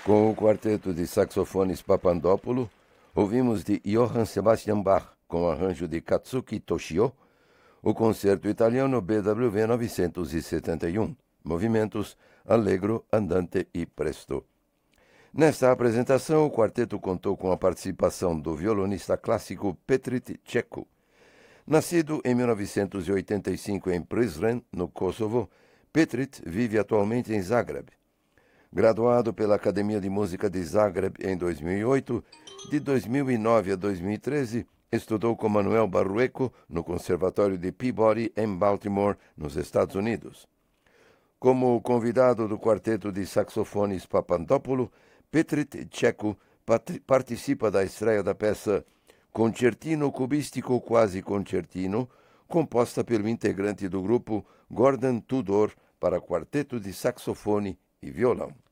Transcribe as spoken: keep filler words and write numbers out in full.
Com o quarteto de saxofones Papandópolo, ouvimos de Johann Sebastian Bach, com arranjo de Katsuki Toshio, o concerto italiano B W V novecentos e setenta e um, movimentos Allegro, Andante e Presto. Nesta apresentação, o quarteto contou com a participação do violonista clássico Petrit Ceko. Nascido em mil novecentos e oitenta e cinco em Prizren, no Kosovo, Petrit vive atualmente em Zagreb. Graduado pela Academia de Música de Zagreb em dois mil e oito, de dois mil e nove a dois mil e treze, estudou com Manuel Barrueco no Conservatório de Peabody, em Baltimore, nos Estados Unidos. Como convidado do quarteto de saxofones Papandópolo, Petrit Ceko participa da estreia da peça Concertino Cubístico Quasi Concertino, composta pelo integrante do grupo Gordon Tudor para quarteto de saxofone e violão.